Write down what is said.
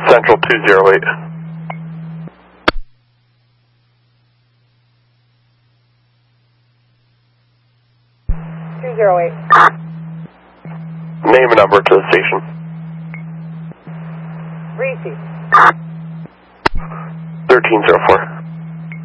Central 208. Name and number to the station. Reese. 1304.